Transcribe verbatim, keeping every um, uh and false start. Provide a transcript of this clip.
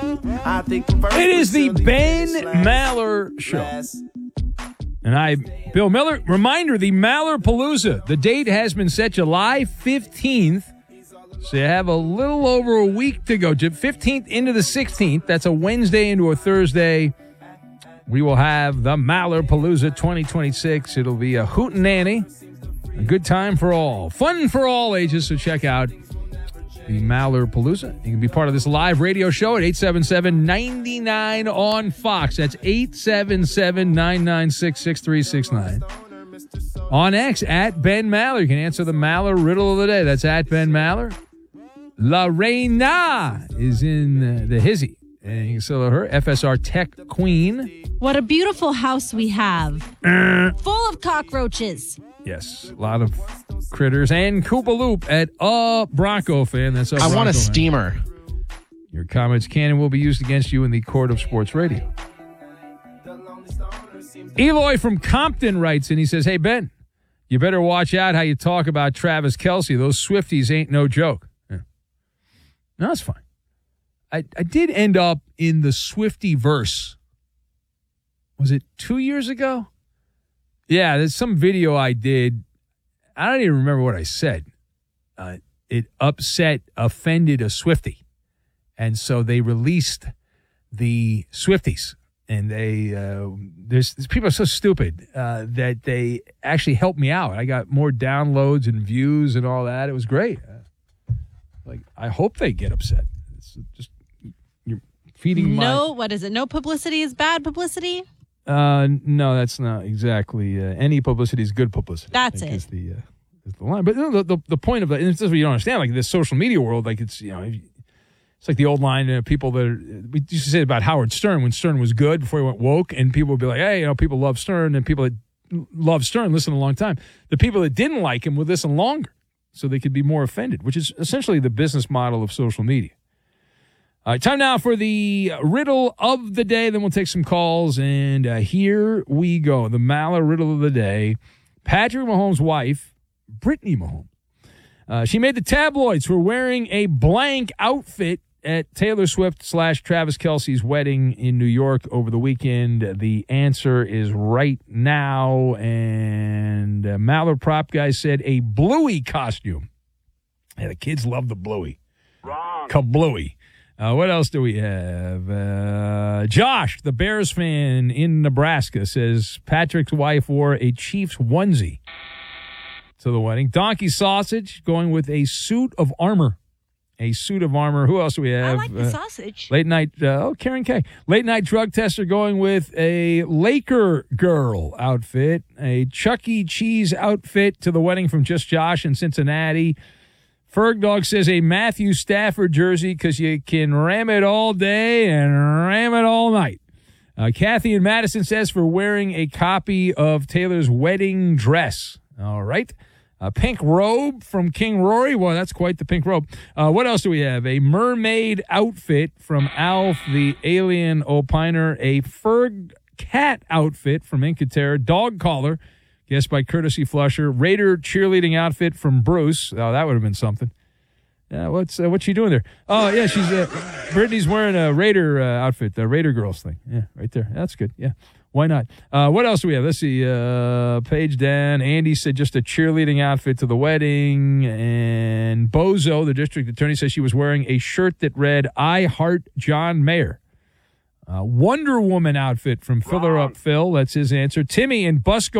I think it is the Ben Maller Show. And I, Bill Miller, reminder, the Mallerpalooza. The date has been set July fifteenth. So you have a little over a week to go. fifteenth into the sixteenth. That's a Wednesday into a Thursday. We will have the Mallerpalooza twenty twenty-six. It'll be a hootenanny. A good time for all. Fun for all ages. So check out the Mallerpalooza. You can be part of this live radio show at eight seven seven, nine nine on Fox. That's eight seven seven, nine nine six, six three six nine. On X, at Ben Maller. You can answer the Maller riddle of the day. That's at Ben Maller. La Reina is in uh, the hizzy. And you can still her, F S R Tech Queen. What a beautiful house we have. Uh, Full of cockroaches. Yes, a lot of critters. And Koopa Loop at a Bronco fan. That's a I Bronco want a fan. steamer. Your comments can and will be used against you in the court of sports radio. Eloy from Compton writes, and he says, hey, Ben, you better watch out how you talk about Travis Kelce. Those Swifties ain't no joke. Yeah. No, that's fine. I, I did end up in the Swiftie verse. Was it two years ago? Yeah, there's some video I did. I don't even remember what I said. Uh, it upset, offended a Swiftie. And so they released the Swifties. And they, uh, there's, there's people are so stupid uh, that they actually helped me out. I got more downloads and views and all that. It was great. Uh, like, I hope they get upset. It's just, you're feeding my... No, what is it? No publicity is bad publicity? Uh, no, that's not exactly. Uh, any publicity is good publicity. That's it. it. Is the, uh, is the line. But the, the, the point of that, and this is what you don't understand, like this social media world, like it's, you know, it's like the old line, uh, people that are, we used to say about Howard Stern when Stern was good before he went woke, and people would be like, hey, you know, people love Stern, and people that love Stern listen a long time. The people that didn't like him would listen longer so they could be more offended, which is essentially the business model of social media. All right, time now for the riddle of the day. Then we'll take some calls, and uh, here we go. The Maller riddle of the day. Patrick Mahomes' wife, Brittany Mahomes, uh, she made the tabloids for wearing a blank outfit at Taylor Swift slash Travis Kelce's wedding in New York over the weekend. The answer is right now, and uh, Maller prop guy said a bluey costume. Yeah, the kids love the bluey. Wrong. Kablooey. Uh, what else do we have? Uh, Josh, the Bears fan in Nebraska, says Patrick's wife wore a Chiefs onesie to the wedding. Donkey Sausage going with a suit of armor. A suit of armor. Who else do we have? I like the uh, sausage. Late night. Uh, oh, Karen K. Late night drug tester going with a Laker girl outfit. A Chuck E. Cheese outfit to the wedding from Just Josh in Cincinnati. Ferg Dog says a Matthew Stafford jersey because you can ram it all day and ram it all night. Uh, Kathy in Madison says for wearing a copy of Taylor's wedding dress. All right. A pink robe from King Rory. Well, that's quite the pink robe. Uh, what else do we have? A mermaid outfit from Alf, the alien opiner. A Ferg cat outfit from Incaterra. Dog collar. Guessed by Courtesy Flusher. Raider cheerleading outfit from Bruce. Oh, that would have been something. Yeah, what's uh, what's she doing there? Oh, yeah, she's uh, Brittany's wearing a Raider uh, outfit, the Raider girls thing. Yeah, right there. That's good. Yeah, why not? Uh, what else do we have? Let's see. Uh, page down. Andy said just a cheerleading outfit to the wedding. And Bozo, the district attorney, says she was wearing a shirt that read, I Heart John Mayer. Uh, Wonder Woman outfit from Filler Up Phil. That's his answer. Timmy in Busco.